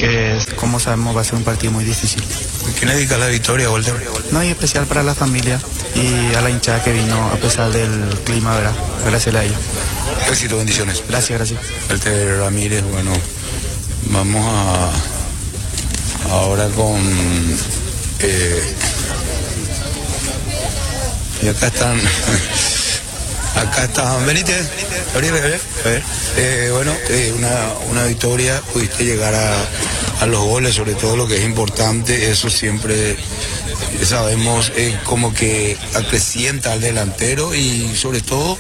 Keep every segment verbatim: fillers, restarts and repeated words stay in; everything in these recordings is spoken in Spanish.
porque como sabemos va a ser un partido muy difícil. ¿A quién le dedica la victoria, Walter? No, y especial para la familia y a la hinchada que vino a pesar del clima, ¿verdad? Gracias a ellos. Éxito, bendiciones. Gracias, gracias. Walter Ramírez, bueno, vamos a ahora con eh, y acá están acá están Benítez, Gabriel, Gabriel, a ver, eh, bueno, eh, una, una victoria, pudiste llegar a, a los goles, sobre todo lo que es importante, eso siempre sabemos, eh, como que acrecienta al delantero y sobre todo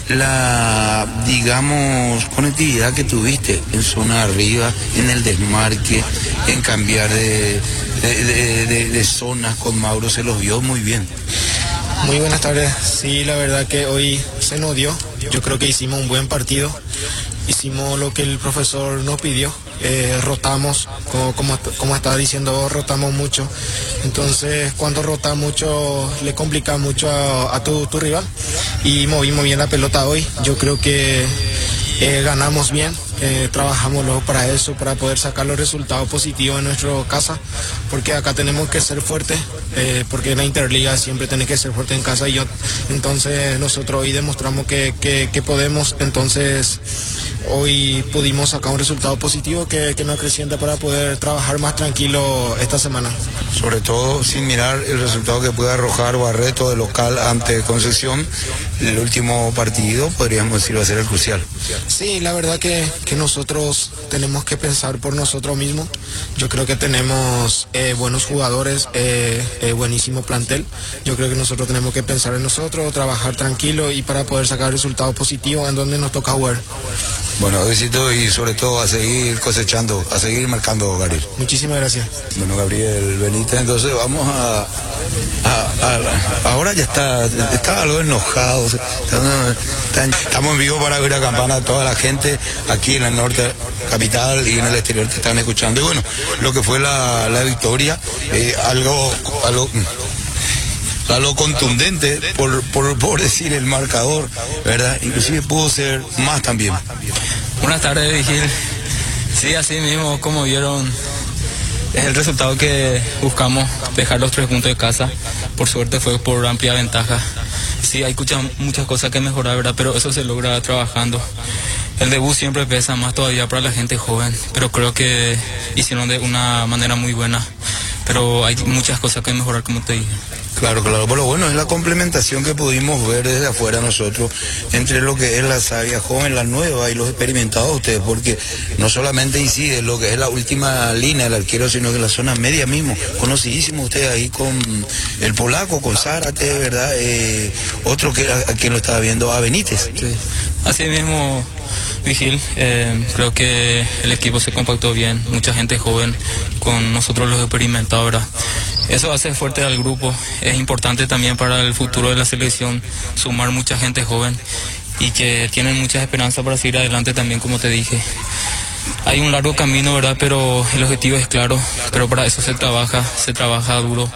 la, digamos, conectividad que tuviste en zona arriba, en el desmarque, en cambiar de, de, de, de, de zonas con Mauro, se los vio muy bien. Muy buenas tardes. Sí, la verdad que hoy se nos dio. Yo creo que hicimos un buen partido. Hicimos lo que el profesor nos pidió. Eh, rotamos, como, como, como estaba diciendo, rotamos mucho. Entonces, cuando rota mucho, le complica mucho a, a tu, tu rival. Y movimos bien la pelota hoy. Yo creo que eh, ganamos bien. Eh, trabajamos luego para eso, para poder sacar los resultados positivos en nuestra casa, porque acá tenemos que ser fuertes, eh, porque en la Interliga siempre tenés que ser fuerte en casa y yo, entonces nosotros hoy demostramos que, que, que podemos, entonces hoy pudimos sacar un resultado positivo que, que nos acrecienta para poder trabajar más tranquilo esta semana. Sobre todo sin mirar el resultado que puede arrojar Barreto de local ante Concepción, el último partido podríamos decir va a ser el crucial. Sí, la verdad que que nosotros tenemos que pensar por nosotros mismos. Yo creo que tenemos eh, buenos jugadores, eh, eh, buenísimo plantel. Yo creo que nosotros tenemos que pensar en nosotros, trabajar tranquilo y para poder sacar resultados positivos en donde nos toca jugar. Bueno, éxito y sobre todo a seguir cosechando, a seguir marcando, Gabriel. Muchísimas gracias. Bueno, Gabriel Benítez, entonces vamos a, a, a ahora ya está, está algo enojado. Está, está, estamos en vivo para oír a campana a toda la gente aquí en el norte capital y en el exterior te están escuchando. Y bueno, lo que fue la, la victoria, eh, algo, algo algo contundente por, por, por decir el marcador, ¿verdad? Inclusive pudo ser más también. Buenas tardes, Vigil. Sí, así mismo, como vieron, es el resultado que buscamos, dejar los tres puntos de casa. Por suerte fue por amplia ventaja. Sí, hay muchas, muchas cosas que mejorar, ¿verdad? Pero eso se logra trabajando. El debut siempre pesa más todavía para la gente joven, pero creo que hicieron de una manera muy buena. Pero hay muchas cosas que mejorar, como te dije. Claro, claro, pero lo bueno es la complementación que pudimos ver desde afuera nosotros entre lo que es la savia joven, la nueva y los experimentados ustedes, porque no solamente incide lo que es la última línea del arquero, sino que la zona media mismo, conocidísimo usted ahí con el polaco, con Zárate, ¿verdad? Eh, otro que a, a quien lo estaba viendo, a Benítez. Sí. Así mismo, Vigil, eh, creo que el equipo se compactó bien, mucha gente joven, con nosotros los experimentados, ¿verdad? Eso hace fuerte al grupo. Es importante también para el futuro de la selección sumar mucha gente joven y que tienen muchas esperanzas para seguir adelante también, como te dije. Hay un largo camino, ¿verdad? Pero el objetivo es claro, pero para eso se trabaja, se trabaja duro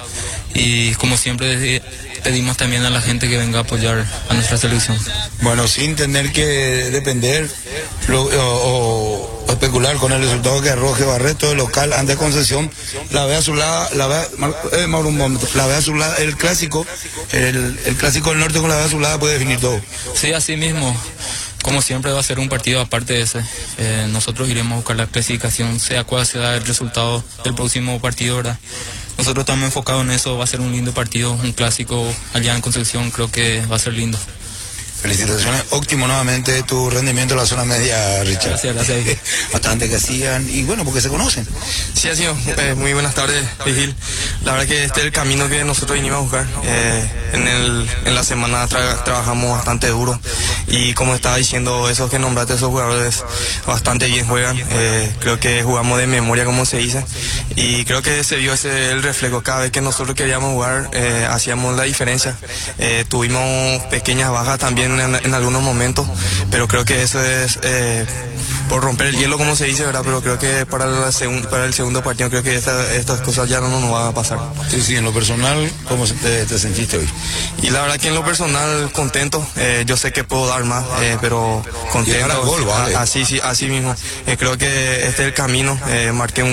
y como siempre pedimos también a la gente que venga a apoyar a nuestra selección. Bueno, sin tener que depender lo, o, o especular con el resultado que arroje Barreto de local ante Concepción, la ve a su lado, la ve, eh, Mauro, un momento, la ve a su lado, el clásico, el, el clásico del norte con la ve a su lado puede definir todo. Sí, así mismo. Como siempre va a ser un partido aparte de ese. Eh, nosotros iremos a buscar la clasificación, sea cual sea el resultado del próximo partido, ¿verdad? Nosotros estamos enfocados en eso, va a ser un lindo partido, un clásico allá en Concepción, creo que va a ser lindo. Felicitaciones, óptimo nuevamente tu rendimiento en la zona media, Richard. Gracias, gracias. Bastante que hacían, y bueno, porque se conocen. Sí, ha sido. Eh, muy buenas tardes, Vigil. La verdad que este es el camino que nosotros vinimos a buscar. Eh, en, el, en la semana tra trabajamos bastante duro y como estaba diciendo, esos que nombraste, esos jugadores bastante bien juegan. Eh, creo que jugamos de memoria, como se dice, y creo que se vio ese el reflejo. Cada vez que nosotros queríamos jugar, eh, hacíamos la diferencia. Eh, tuvimos pequeñas bajas también En, en algunos momentos, pero creo que eso es eh, por romper el hielo, como se dice, ¿verdad? Pero creo que para, la segun, para el segundo partido creo que esta, estas cosas ya no nos van a pasar. Sí, sí, en lo personal, ¿cómo te, te sentiste hoy? Y la verdad que en lo personal contento, eh, yo sé que puedo dar más, eh, pero contento. Gol, vale. Así, sí, así mismo. Eh, creo que este es el camino, eh, marqué un